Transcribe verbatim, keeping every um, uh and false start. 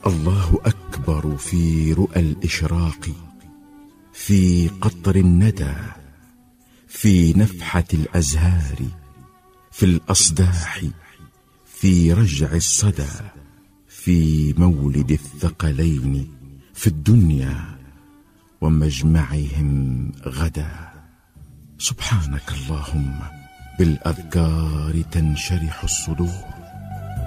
الله أكبر في رؤى الإشراق، في قطر الندى، في نفحة الأزهار، في الأصداح، في رجع الصدى، في مولد الثقلين في الدنيا ومجمعهم غدا. سبحانك اللهم بالأذكار تنشرح الصدور،